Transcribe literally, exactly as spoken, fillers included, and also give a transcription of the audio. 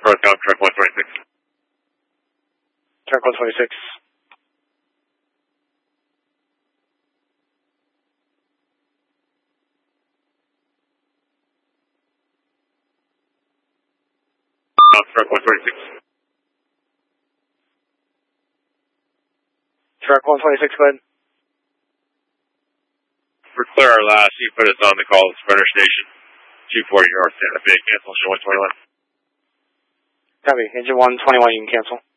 northbound, track one twenty-six. Track one twenty-six. Uh, track one twenty-six. Track one twenty-six, go ahead. For clear our last, you put us on the call to Sprinter Station. two forty North Santa Fe, cancel show one twenty-one. Copy. Engine one twenty-one, you can cancel.